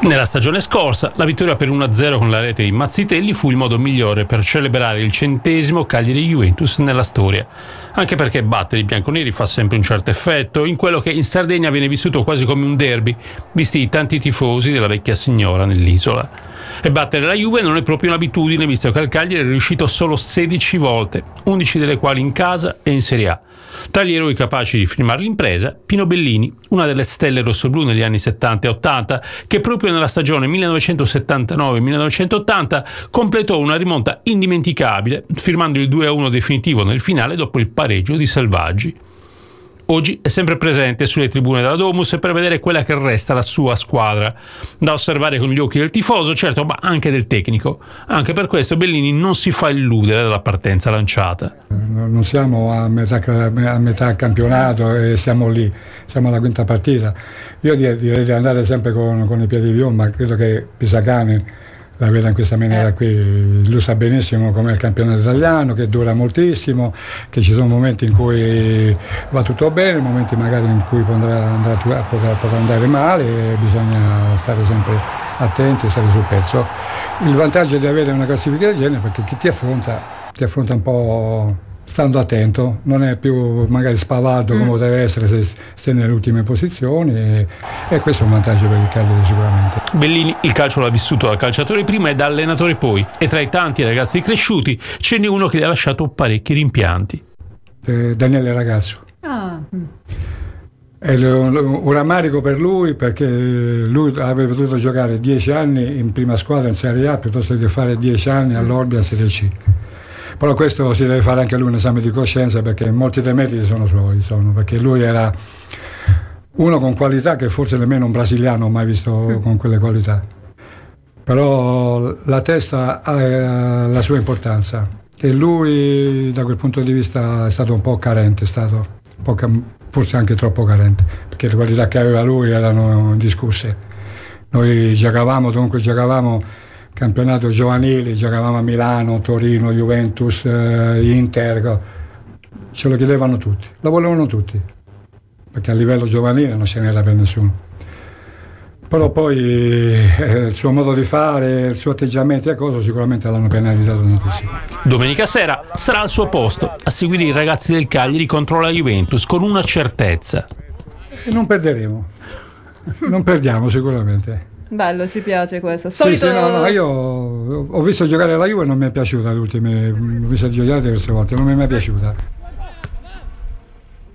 Nella stagione scorsa, la vittoria per 1-0 con la rete di Mazzitelli fu il modo migliore per celebrare il 100° Cagliari-Juventus nella storia. Anche perché battere i bianconeri fa sempre un certo effetto, in quello che in Sardegna viene vissuto quasi come un derby, visti i tanti tifosi della vecchia signora nell'isola. E battere la Juve non è proprio un'abitudine, visto che il Cagliari è riuscito solo 16 volte, 11 delle quali in casa e in Serie A. Tra gli eroi capaci di firmare l'impresa, Pino Bellini, una delle stelle rossoblù negli anni 70 e 80, che proprio nella stagione 1979-1980 completò una rimonta indimenticabile, firmando il 2-1 definitivo nel finale dopo il pareggio di Selvaggi. Oggi è sempre presente sulle tribune della Domus per vedere quella che resta la sua squadra, da osservare con gli occhi del tifoso, certo, ma anche del tecnico. Anche per questo Bellini non si fa illudere dalla partenza lanciata. Non siamo a metà campionato e siamo lì, siamo alla quinta partita. Io direi di andare sempre con i piedi più, ma credo che Pisacane la veda in questa maniera qui. Lui sa benissimo com'è il campionato italiano, che dura moltissimo, che ci sono momenti in cui va tutto bene, momenti magari in cui potrà andare male, e bisogna stare sempre attenti e stare sul pezzo. Il vantaggio di avere una classifica del genere, perché chi ti affronta un po' stando attento, non è più magari spavaldo come deve essere se nelle ultime posizioni, e questo è un vantaggio per il Cagliari sicuramente. Bellini il calcio l'ha vissuto da calciatore prima e da allenatore poi, e tra i tanti ragazzi cresciuti ce n'è uno che gli ha lasciato parecchi rimpianti. Daniele Ragazzo. È un rammarico per lui, perché lui avrebbe potuto giocare 10 anni in prima squadra in Serie A piuttosto che fare 10 anni all'Olbia in Serie C. Però questo si deve fare anche lui un esame di coscienza, perché molti dei meriti sono suoi, perché lui era uno con qualità che forse nemmeno un brasiliano ho mai visto con quelle qualità. Però la testa ha la sua importanza, e lui da quel punto di vista è stato un po' carente, forse anche troppo carente, perché le qualità che aveva lui erano indiscusse. Noi giocavamo campionato giovanile, giocavamo a Milano, Torino, Juventus, Inter, ce lo chiedevano tutti, lo volevano tutti, perché a livello giovanile non ce n'era per nessuno. Però poi il suo modo di fare, il suo atteggiamento e cose sicuramente l'hanno penalizzato tantissimo. Domenica sera sarà al suo posto a seguire i ragazzi del Cagliari contro la Juventus con una certezza. Non perderemo, non perdiamo sicuramente. Bello, ci piace questo. Io ho visto giocare la Juve e non mi è piaciuta ho visto giocare diverse volte, non mi è mai piaciuta.